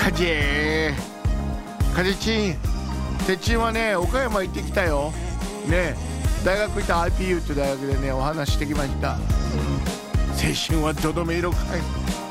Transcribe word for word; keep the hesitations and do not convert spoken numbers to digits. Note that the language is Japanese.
カジカジチンてっちんはね岡山行ってきたよね。大学行った アイピーユー って大学でねお話してきました、うん、青春はどどめ色かい。